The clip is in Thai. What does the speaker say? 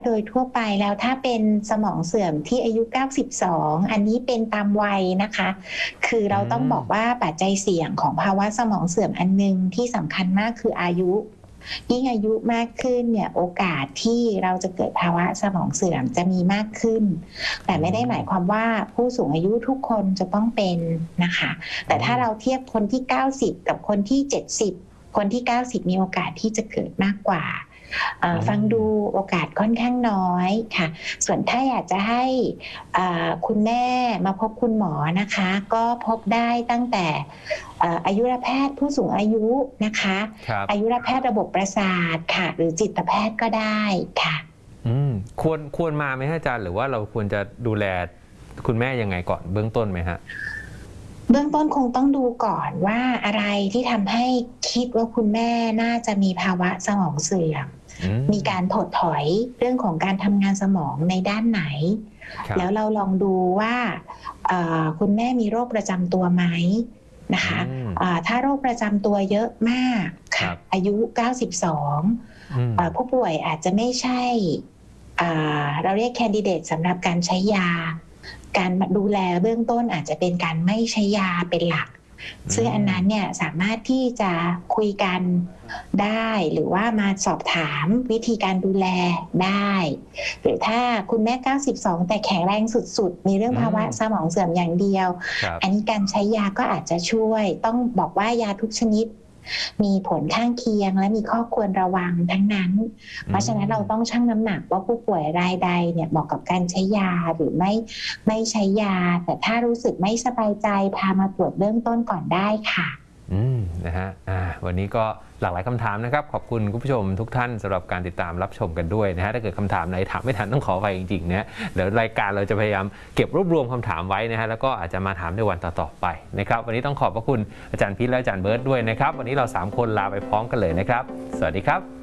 โดยทั่วไปแล้วถ้าเป็นสมองเสื่อมที่อายุ 92 อันนี้เป็นตามวัยนะคะ คืออืเราต้องบมอกว่าปัจจัยเสี่ยงของภาวะสมองเสื่อมอันหนึ่งที่สำคัญมากคืออายุ ยิ่งอายุมากขึ้นเนี่ยโอกาสที่เราจะเกิดภาวะสมองเสื่อมจะมีมากขึ้น แต่อืไม่ได้หมมายความว่าผู้สูงอายุทุกคนจะต้องเป็นนะคะ แต่อืมถ้าเราเทียบคนที่ 90 กับคนที่ 70 คนที่ 90 มีโอกาสที่จะเกิดมากกว่าอืฟังมดูโอกาสค่อนข้างน้อยค่ะ ส่วนถ้าอยากจะให้คุณแม่มาพบคุณหมอนะคะ ก็พบได้ตั้งแต่อายุรแพทย์ผู้สูงอายุนะคะครับอายุรแพทย์ระบบประสาทค่ะ หรือจิตแพทย์ก็ได้ค่ะอืมควรมาไหมฮะอาจารย์หรือว่าเราควรจะดูแลคุณแม่ยังไงก่อนเบื้องต้นไหมฮะเบื้องต้นคงต้องดูก่อนว่าอะไรที่ทำให้คิดว่าคุณแม่น่าจะมีภาวะสมองเสื่อมอืมมีการถดถอยเรื่องของการทำงานสมองในด้านไหนครับแล้วเราลองดูว่าคุณแม่มีโรคประจำตัวไหมนะอืคะมถ้าโรคประจำตัวเยอะมากคค่ะรับอายุ 92 อืมผู้ป่วยอาจจะไม่ใช่เราเรียกแคนดิเดตสำหรับการใช้ยา การดูแลเบื้องต้นอาจจะเป็นการไม่ใช้ยาเป็นหลักอืซึ่งอันมนั้นเนี่ยสามารถที่จะคุยกันได้หรือว่ามาสอบถามวิธีการดูแลได้หรือถ้าคุณแม่ 92 แต่แข็งแรงสุดๆ มีเรื่องอืภาวะมสมองเสื่อมอย่างเดียวครับอันนี้การใช้ยาก็อาจจะช่วยต้องบอกว่ายาทุกชนิดมีผลข้างเคียงและมีข้อควรระวังทั้งนั้น เพอืราะฉะนั้นเรามต้องชั่งน้ำหนักว่าผู้ป่วยรายใดเนี่ยเหมาะกับการใช้ยาหรือไม่ใช้ยา แต่ถ้ารู้สึกไม่สบายใจพามาตรวจเบื้องต้นก่อนได้ค่ะนะฮะวันนี้ก็หลากหลายคำถามนะครับขอบคุณคุณผู้ชมทุกท่านสำหรับการติดตามรับชมกันด้วยนะฮะถ้าเกิดคำถามไหนถามไม่ทันต้องขออภัยจริงๆนะเดี๋ยวรายการเราจะพยายามเก็บรวบรวมคำถามไว้นะฮะแล้วก็อาจจะมาถามในวันต่อๆไปนะครับวันนี้ต้องขอบพระคุณอาจารย์พิษและอาจารย์เบิร์ตด้วยนะครับวันนี้เรา3คนลาไปพร้อมกันเลยนะครับสวัสดีครับ